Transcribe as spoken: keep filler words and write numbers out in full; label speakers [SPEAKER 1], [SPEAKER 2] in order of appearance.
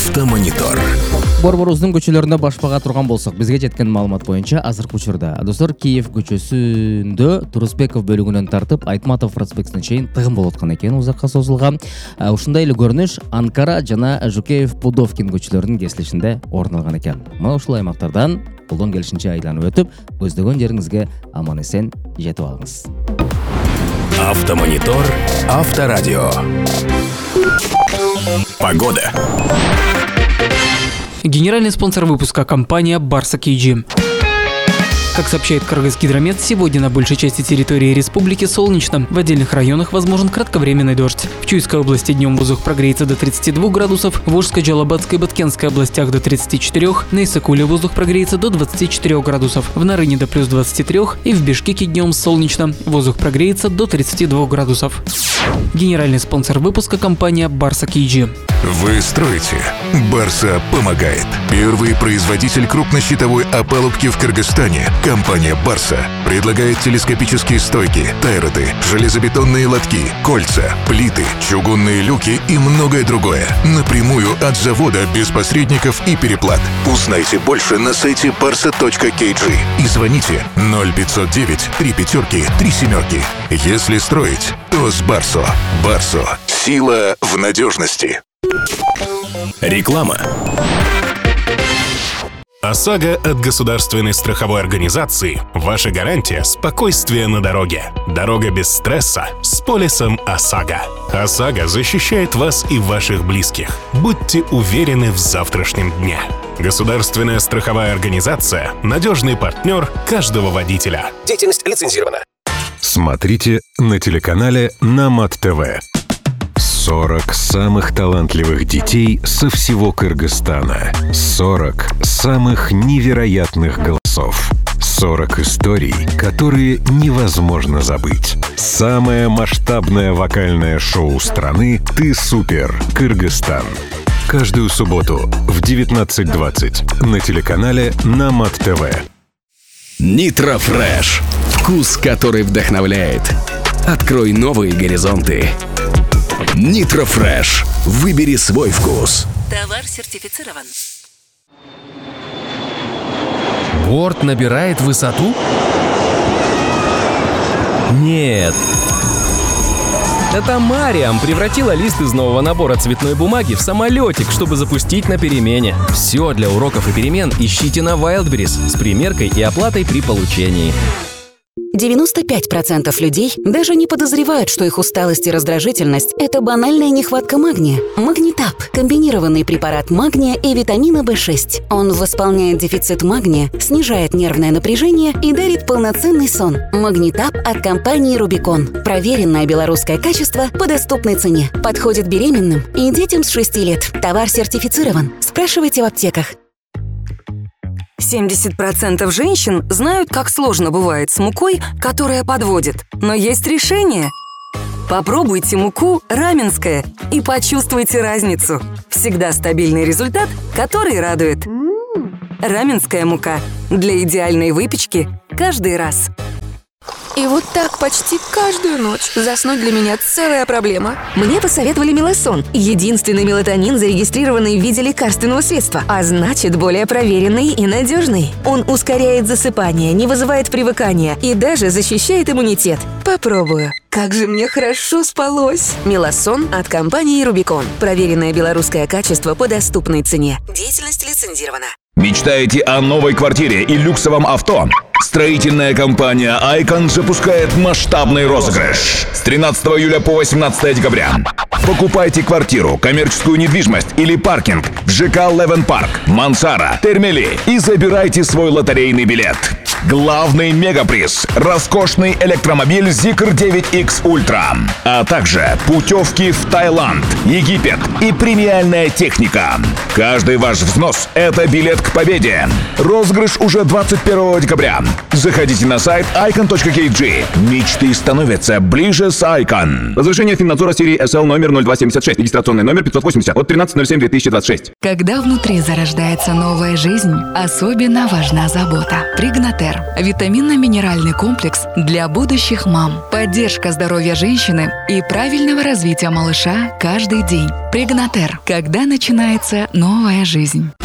[SPEAKER 1] Автомонитор.
[SPEAKER 2] Борборуздун көчөлөрүндө башпага турган болсок, бизге жеткен маалымат боюнча азыркы учурда достор Киев көчөсүндө Турусбеков бөлүгүнөн тартып Айтматов проспектине чейин тыгын болуп аткан экен, узакка созулган. Ушундай эле көрүнүш Анкара жана Жукеев Пудовкин көчөлөрүнүн кесилишинде орун алган экен. Мына ушул аймактардан колдон келишинче айланып өтүп, көздөгөн жериңизге аман эсен жетип алыңыз.
[SPEAKER 1] Автомонитор, Авторадио. Погода.
[SPEAKER 3] Генеральный спонсор выпуска — компания Барса кей джи. Как сообщает Кыргызгидромет, сегодня на большей части территории республики солнечно. В отдельных районах возможен кратковременный дождь. В Чуйской области днем воздух прогреется до тридцати двух градусов, в Волжской, Джалабатской и Баткенской областях до тридцати четырёх, на Исыкуле воздух прогреется до двадцати четырёх градусов, в Нарыне до плюс двадцати трёх и в Бишкеке днем солнечно. Воздух прогреется до тридцати двух градусов. Генеральный спонсор выпуска — компания Барса кей джи.
[SPEAKER 4] Вы строите? Барса помогает. Первый производитель крупнощитовой опалубки в Кыргызстане. Компания Барса предлагает телескопические стойки, тайроты, железобетонные лотки, кольца, плиты, чугунные люки и многое другое. Напрямую от завода, без посредников и переплат. Узнайте больше на сайте барса точка кей джи и звоните ноль пятьсот девять три пятерки три семерки. Если строить, то с Барсо. Барсо. Сила в надежности.
[SPEAKER 1] Реклама.
[SPEAKER 5] ОСАГО от государственной страховой организации – ваша гарантия спокойствия на дороге. Дорога без стресса с полисом ОСАГО. ОСАГО защищает вас и ваших близких. Будьте уверены в завтрашнем дне. Государственная страховая организация – надежный партнер каждого водителя.
[SPEAKER 1] Деятельность лицензирована.
[SPEAKER 4] Смотрите на телеканале Намат ТВ. сорок самых талантливых детей со всего Кыргызстана. сорок самых невероятных голосов. сорок историй, которые невозможно забыть. Самое масштабное вокальное шоу страны «Ты супер, Кыргызстан». Каждую субботу в девятнадцать двадцать на телеканале Намат ТВ.
[SPEAKER 1] Нитро Фреш. Вкус, который вдохновляет. Открой новые горизонты. Нитро Фреш. Выбери свой вкус.
[SPEAKER 6] Товар сертифицирован.
[SPEAKER 7] Борт набирает высоту? Нет. Это Мариам превратила лист из нового набора цветной бумаги в самолетик, чтобы запустить на перемене. Все для уроков и перемен ищите на Wildberries с примеркой и оплатой при получении.
[SPEAKER 8] девяносто пять процентов людей даже не подозревают, что их усталость и раздражительность – это банальная нехватка магния. Магнитап – комбинированный препарат магния и витамина бэ шесть. Он восполняет дефицит магния, снижает нервное напряжение и дарит полноценный сон. Магнитап от компании Рубикон. Проверенное белорусское качество по доступной цене. Подходит беременным и детям с шести лет. Товар сертифицирован. Спрашивайте в аптеках.
[SPEAKER 9] семьдесят процентов женщин знают, как сложно бывает с мукой, которая подводит. Но есть решение. Попробуйте муку раменская и почувствуйте разницу. Всегда стабильный результат, который радует. Раменская мука для идеальной выпечки каждый раз.
[SPEAKER 10] И вот так почти каждую ночь заснуть для меня целая проблема. Мне посоветовали Мелосон. Единственный мелатонин, зарегистрированный в виде лекарственного средства, а значит, более проверенный и надежный. Он ускоряет засыпание, не вызывает привыкания и даже защищает иммунитет. Попробую. Как же мне хорошо спалось. Мелосон от компании Рубикон. Проверенное белорусское качество по доступной цене. Деятельность лицензирована.
[SPEAKER 11] Мечтаете о новой квартире и люксовом авто? Строительная компания Icon запускает масштабный розыгрыш с тринадцатого июля по восемнадцатое декабря. Покупайте квартиру, коммерческую недвижимость или паркинг в ЖК Левен Парк, Мансара, Термели и забирайте свой лотерейный билет. Главный мегаприз – роскошный электромобиль Zikr девять икс Ultra, а также путевки в Таиланд, Египет и премиальная техника. Каждый ваш взнос – это билет к победе. Розыгрыш уже двадцать первого декабря. Заходите на сайт айкон точка кей джи. Мечты становятся ближе с Icon.
[SPEAKER 12] Разрешение Финнадзора серии эс эл номер ноль два семьдесят шесть, регистрационный номер пятьсот восемьдесят от тринадцатого ноль седьмого две тысячи двадцать шесть.
[SPEAKER 13] Когда внутри зарождается новая жизнь, особенно важна забота. Пригнатер.
[SPEAKER 6] Пригнатер. Витаминно-минеральный комплекс для будущих мам. Поддержка здоровья женщины и правильного развития малыша каждый день. Пригнатер. Когда начинается новая жизнь.